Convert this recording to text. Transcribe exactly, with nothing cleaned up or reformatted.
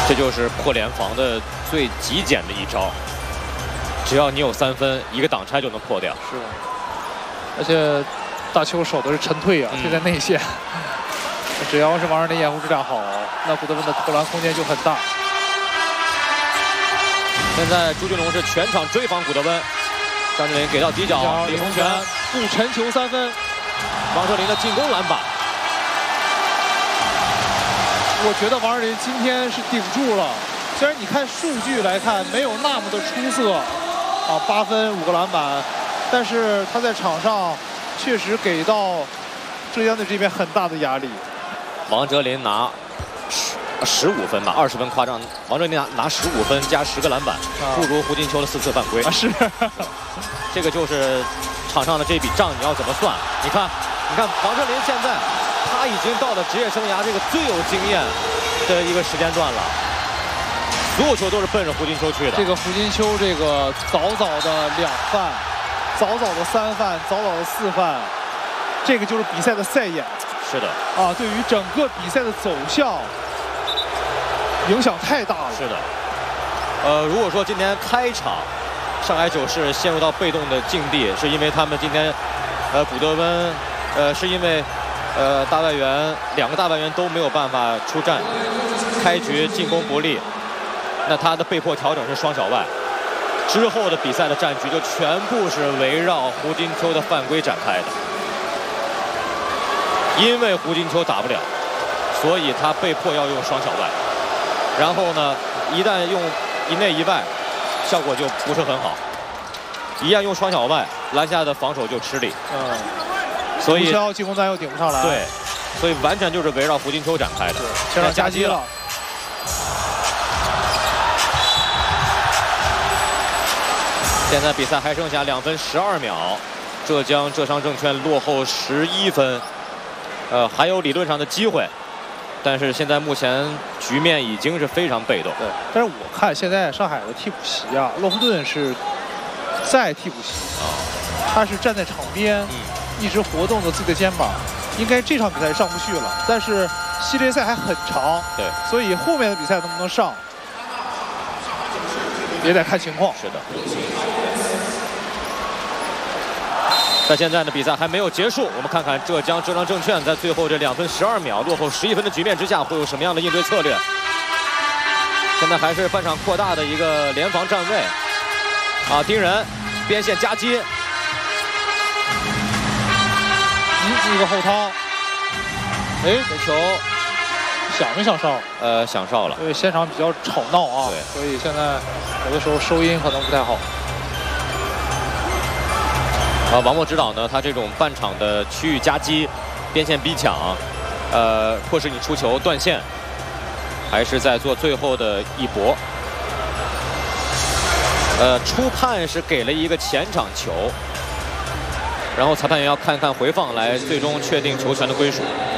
这就是破联防的最极简的一招，只要你有三分，一个挡拆就能破掉。 是，而且大邱守的是沉退啊，退、嗯、在内线。只要是王热林掩护质量好，那古德温的投篮空间就很大。 现在朱俊龙是全场追防古德温，张智霖给到底角，李洪权不沉球三分， 王热林的进攻篮板。 我觉得王热林今天是顶住了，虽然你看数据来看没有那么的出色，啊，八分五个篮板，但是他在场上确实给到浙江的这边很大的压力。 王哲林拿十十五分吧，二十分夸张，王哲林拿拿十五分加十个篮板，啊、不如胡金秋的四次犯规。 啊，是， 这个就是场上的这笔账你要怎么算？你看，你看王哲林现在。 他已经到了职业生涯这个最有经验的一个时间段了，所有球都是奔着胡金秋去的。 这个胡金秋，这个早早的两犯，早早的三犯，早早的四犯，这个就是比赛的赛眼。 是的。 啊，对于整个比赛的走向影响太大了。 是的。呃，如果说今天开场上海九世陷入到被动的境地，是因为他们今天，呃，古德温，呃，是因为。 呃，大外援两个大外援都没有办法出战，开局进攻不利，那他的被迫调整是双小外，之后的比赛的战局就全部是围绕胡金秋的犯规展开的。因为胡金秋打不了，所以他被迫要用双小外，然后呢，一旦用一内一外，效果就不是很好。一旦用双小外，篮下的防守就吃力。嗯。 所以进攻端又顶不上来， 对，所以完全就是围绕胡金秋展开的。 现在夹击了。 现在比赛还剩下两分十二秒，浙江浙商证券落后十一分，呃，还有理论上的机会，但是现在目前局面已经是非常被动。 对，但是我看现在上海的替补席啊，洛夫顿是在替补席啊，他是站在场边。嗯 一直活动着自己的肩膀，应该这场比赛上不去了。但是系列赛还很长， 对， 所以后面的比赛能不能上，也得看情况。 是的。但现在的比赛还没有结束，我们看看浙江浙商证券在最后这两分十二秒落后十一分的局面之下，会有什么样的应对策略？现在还是半场扩大的一个联防站位，啊，盯人，边线夹击。 一个后掏，哎，这球想没想哨？ 呃，想哨了。 因为现场比较吵闹啊，对，所以现在有的时候收音可能不太好。 啊，王默指导呢，他这种半场的区域夹击、边线逼抢，呃，迫使你出球断线，还是在做最后的一搏。呃，初判是给了一个前场球。 然后裁判员要看看回放，来最终确定球权的归属。